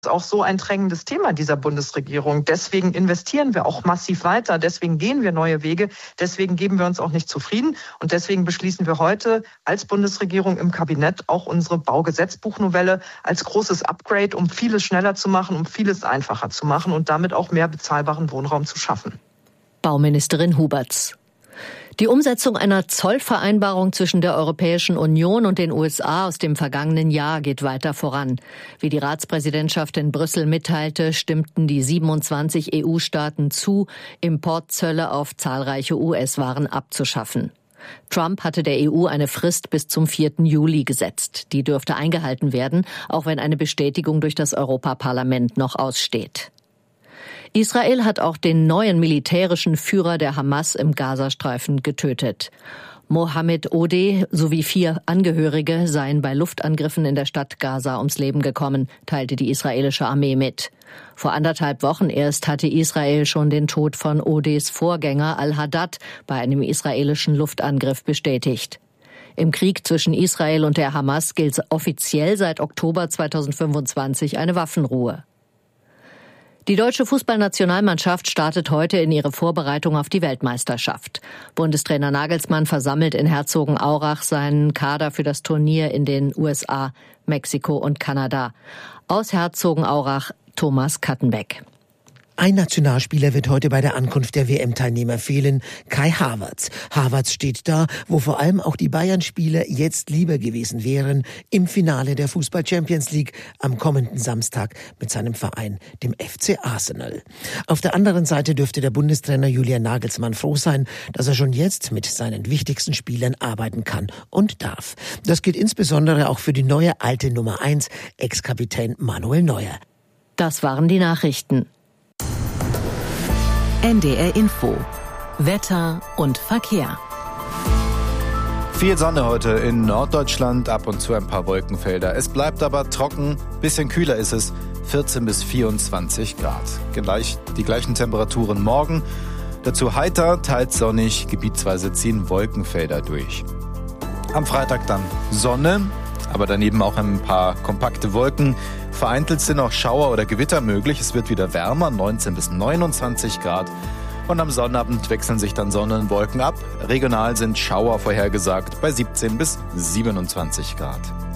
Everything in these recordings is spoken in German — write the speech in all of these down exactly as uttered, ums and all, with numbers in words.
ist auch so ein drängendes Thema dieser Bundesregierung. Deswegen investieren wir auch massiv weiter. Deswegen gehen wir neue Wege. Deswegen geben wir uns auch nicht zufrieden. Und deswegen beschließen wir heute als Bundesregierung im Kabinett auch unsere Baugesetzbuchnovelle als großes Upgrade, um vieles schneller zu machen, um vieles einfacher zu machen und damit auch mehr bezahlbaren Wohnraum zu schaffen. Bauministerin Huberts. Die Umsetzung einer Zollvereinbarung zwischen der Europäischen Union und den U S A aus dem vergangenen Jahr geht weiter voran. Wie die Ratspräsidentschaft in Brüssel mitteilte, stimmten die siebenundzwanzig E U-Staaten zu, Importzölle auf zahlreiche U S-Waren abzuschaffen. Trump hatte der E U eine Frist bis zum vierten Juli gesetzt. Die dürfte eingehalten werden, auch wenn eine Bestätigung durch das Europaparlament noch aussteht. Israel hat auch den neuen militärischen Führer der Hamas im Gazastreifen getötet. Mohammed Odeh sowie vier Angehörige seien bei Luftangriffen in der Stadt Gaza ums Leben gekommen, teilte die israelische Armee mit. Vor anderthalb Wochen erst hatte Israel schon den Tod von Odehs Vorgänger al-Haddad bei einem israelischen Luftangriff bestätigt. Im Krieg zwischen Israel und der Hamas gilt offiziell seit Oktober zweitausendfünfundzwanzig eine Waffenruhe. Die deutsche Fußballnationalmannschaft startet heute in ihre Vorbereitung auf die Weltmeisterschaft. Bundestrainer Nagelsmann versammelt in Herzogenaurach seinen Kader für das Turnier in den U S A, Mexiko und Kanada. Aus Herzogenaurach Thomas Kattenbeck. Ein Nationalspieler wird heute bei der Ankunft der W M-Teilnehmer fehlen, Kai Havertz. Havertz steht da, wo vor allem auch die Bayern-Spieler jetzt lieber gewesen wären, im Finale der Fußball-Champions League am kommenden Samstag mit seinem Verein, dem F C Arsenal. Auf der anderen Seite dürfte der Bundestrainer Julian Nagelsmann froh sein, dass er schon jetzt mit seinen wichtigsten Spielern arbeiten kann und darf. Das gilt insbesondere auch für die neue alte Nummer eins, Ex-Kapitän Manuel Neuer. Das waren die Nachrichten. N D R Info. Wetter und Verkehr. Viel Sonne heute in Norddeutschland, ab und zu ein paar Wolkenfelder. Es bleibt aber trocken, bisschen kühler ist es, vierzehn bis vierundzwanzig Grad. Gleich die gleichen Temperaturen morgen. Dazu heiter, teils sonnig, gebietsweise ziehen Wolkenfelder durch. Am Freitag dann Sonne, aber daneben auch ein paar kompakte Wolken. Vereinzelt sind auch Schauer oder Gewitter möglich. Es wird wieder wärmer, neunzehn bis neunundzwanzig Grad. Und am Sonnabend wechseln sich dann Sonne und Wolken ab. Regional sind Schauer vorhergesagt bei siebzehn bis siebenundzwanzig Grad.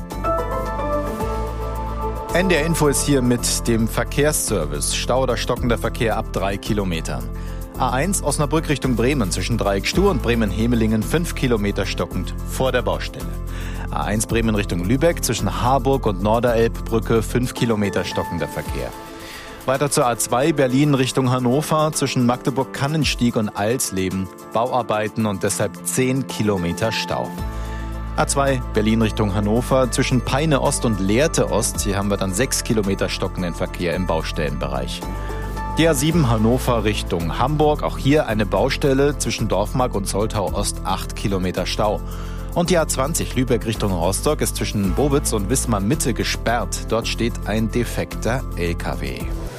N D R Info ist hier mit dem Verkehrsservice. Stau oder stockender Verkehr ab drei Kilometern. A eins Osnabrück Richtung Bremen zwischen Dreieckstuhl und Bremen-Hemelingen fünf Kilometer stockend vor der Baustelle. A eins Bremen Richtung Lübeck zwischen Harburg und Norderelbbrücke fünf Kilometer stockender Verkehr. Weiter zur A zwei Berlin Richtung Hannover zwischen Magdeburg-Kannenstieg und Alsleben Bauarbeiten und deshalb zehn Kilometer Stau. A zwei Berlin Richtung Hannover zwischen Peine Ost und Lehrte Ost, hier haben wir dann sechs Kilometer stockenden Verkehr im Baustellenbereich. Die A sieben Hannover Richtung Hamburg, auch hier eine Baustelle zwischen Dorfmark und Soltau Ost, acht Kilometer Stau. Und die A zwanzig Lübeck Richtung Rostock ist zwischen Bobitz und Wismar Mitte gesperrt. Dort steht ein defekter L K W.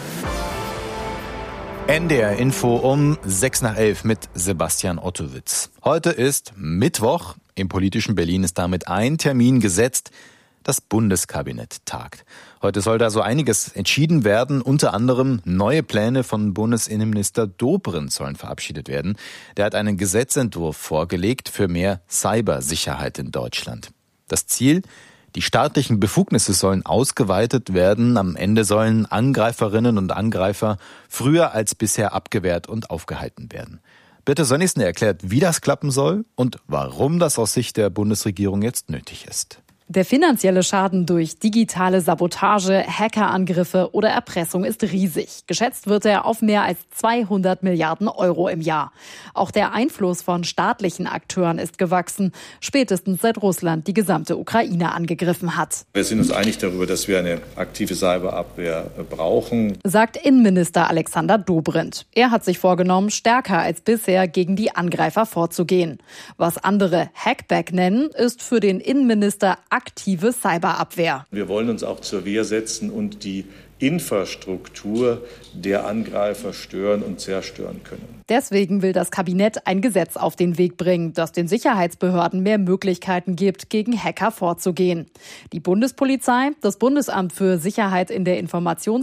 N D R Info um sechs nach elf mit Sebastian Ottowitz. Heute ist Mittwoch. Im politischen Berlin ist damit ein Termin gesetzt. Das Bundeskabinett tagt. Heute soll da so einiges entschieden werden. Unter anderem neue Pläne von Bundesinnenminister Dobrindt sollen verabschiedet werden. Der hat einen Gesetzentwurf vorgelegt für mehr Cybersicherheit in Deutschland. Das Ziel? Die staatlichen Befugnisse sollen ausgeweitet werden. Am Ende sollen Angreiferinnen und Angreifer früher als bisher abgewehrt und aufgehalten werden. Birte Sönnigsen erklärt, wie das klappen soll und warum das aus Sicht der Bundesregierung jetzt nötig ist. Der finanzielle Schaden durch digitale Sabotage, Hackerangriffe oder Erpressung ist riesig. Geschätzt wird er auf mehr als zweihundert Milliarden Euro im Jahr. Auch der Einfluss von staatlichen Akteuren ist gewachsen, spätestens seit Russland die gesamte Ukraine angegriffen hat. Wir sind uns einig darüber, dass wir eine aktive Cyberabwehr brauchen, sagt Innenminister Alexander Dobrindt. Er hat sich vorgenommen, stärker als bisher gegen die Angreifer vorzugehen. Was andere Hackback nennen, ist für den Innenminister aktive Cyberabwehr. Wir wollen uns auch zur Wehr setzen und die Infrastruktur der Angreifer stören und zerstören können. Deswegen will das Kabinett ein Gesetz auf den Weg bringen, das den Sicherheitsbehörden mehr Möglichkeiten gibt, gegen Hacker vorzugehen. Die Bundespolizei, das Bundesamt für Sicherheit in der Informations-